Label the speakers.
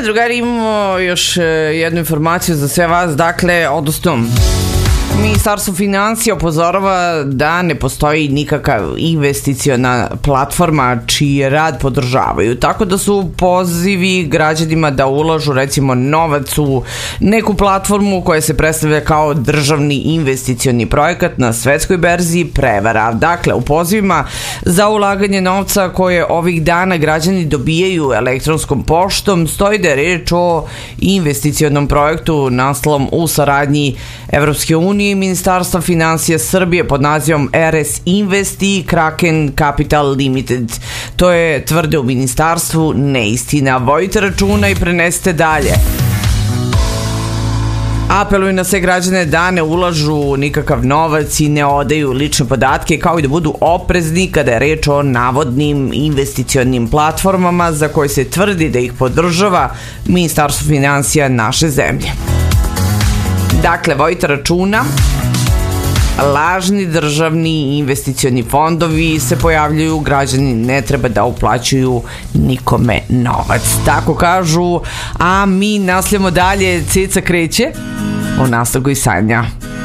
Speaker 1: drugari, imamo još jednu informaciju za sve vas, dakle, odnosno Ministarstvo finansija upozorava da ne postoji nikakav investiciona platforma čiji rad podržavaju, tako da su pozivi građanima da ulažu recimo novac u neku platformu koja se predstavlja kao državni investicioni projekat na svetskoj berzi prevara. Dakle, u pozivima za ulaganje novca koje ovih dana građani dobijaju elektronskom poštom stoji da je reč o investicionom projektu nastalom u saradnji Evropske unije i Ministarstva finansija Srbije pod nazivom RS Invest i Kraken Capital Limited. To je, tvrde u ministarstvu, neistina. Vodite računa i prenesite dalje. Apeluju na sve građane da ne ulažu nikakav novac i ne odaju lične podatke, kao i da budu oprezni kada je reč o navodnim investicionim platformama za koje se tvrdi da ih podržava Ministarstvo finansija naše zemlje. Dakle, vodite računa, lažni državni investicioni fondovi se pojavljuju, građani ne treba da uplaćuju nikome novac. Tako kažu, a mi nastavljamo dalje, Ceca kreće u nastavku i Sanja.